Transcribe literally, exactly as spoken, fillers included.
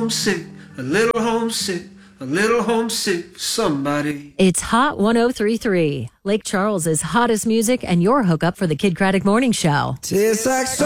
homesick, a little homesick, a little homesick for somebody. It's Hot ten thirty-three, Lake Charles's hottest music and your hookup for the Kid Craddock Morning Show. Tastes like